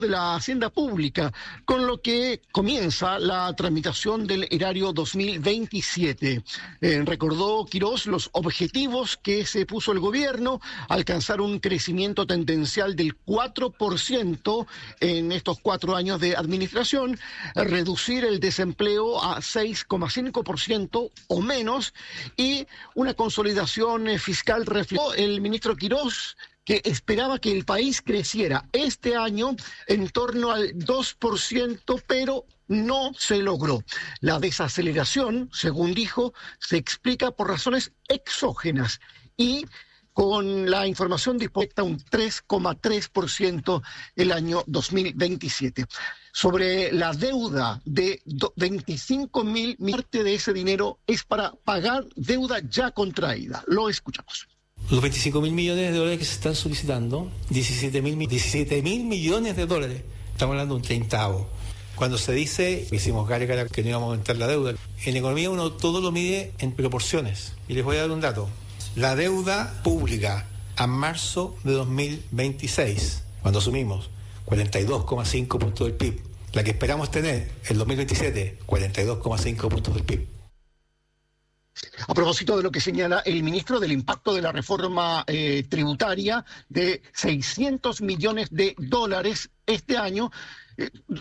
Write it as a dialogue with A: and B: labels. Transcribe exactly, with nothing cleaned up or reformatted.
A: de la Hacienda Pública, con lo que comienza la tramitación del erario dos mil veintisiete. Eh, recordó Quirós los objetivos que se puso el gobierno: alcanzar un crecimiento tendencial del cuatro por ciento en estos cuatro años de administración, reducir el desempleo a seis coma cinco por ciento o menos y una consolidación fiscal. Reflejó el ministro Quirós que esperaba que el país creciera este año en torno al dos por ciento, pero no se logró. La desaceleración, según dijo, se explica por razones exógenas y con la información disponible un tres coma tres por ciento el año dos mil veintisiete. Sobre la deuda de veinticinco mil millones, parte de ese dinero es para pagar deuda ya contraída. Lo escuchamos.
B: Los veinticinco mil millones de dólares que se están solicitando, diecisiete mil millones de dólares, estamos hablando de un treintavo. Cuando se dice, hicimos gárgara que no íbamos a aumentar la deuda, en economía uno todo lo mide en proporciones. Y les voy a dar un dato. La deuda pública a marzo de dos mil veintiséis, cuando asumimos cuarenta y dos coma cinco puntos del P I B, la que esperamos tener el dos mil veintisiete, cuarenta y dos coma cinco puntos del P I B.
A: A propósito de lo que señala el ministro del impacto de la reforma eh, tributaria de seiscientos millones de dólares este año, eh,